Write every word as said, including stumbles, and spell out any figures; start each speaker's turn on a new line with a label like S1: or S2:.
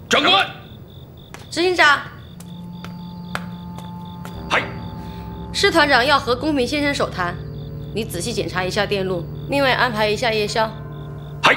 S1: 长官，
S2: 执行长。
S1: 嗨，
S2: 师团长要和公平先生手谈，你仔细检查一下电路，另外安排一下夜宵。